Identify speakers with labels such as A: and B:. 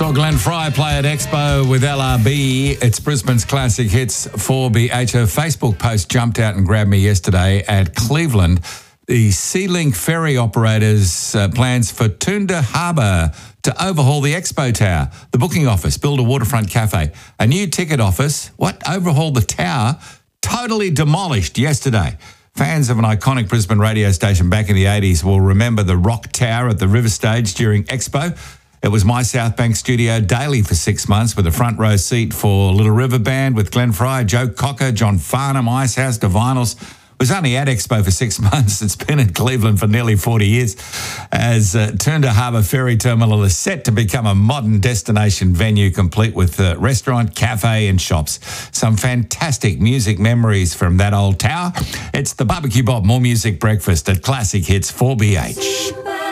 A: Saw Glenn Fry play at Expo with LRB. It's Brisbane's Classic Hits 4BH. Her Facebook post jumped out and grabbed me yesterday at Cleveland. The Sea-Link ferry operators plans for Toondah Harbour to overhaul the Expo Tower, the booking office, build a waterfront cafe, a new ticket office. Overhaul the tower? Totally demolished yesterday. Fans of an iconic Brisbane radio station back in the 80s will remember the Rock Tower at the River Stage during Expo. It was my South Bank studio daily for 6 months with a front row seat for Little River Band with Glenn Fry, Joe Cocker, John Farnham, Icehouse, The Vinyls. It was only at Expo for 6 months. It's been in Cleveland for nearly 40 years as Toondah Harbour Ferry Terminal is set to become a modern destination venue complete with restaurant, cafe and shops. Some fantastic music memories from that old tower. It's the Barbecue Bob More Music Breakfast at Classic Hits 4BH.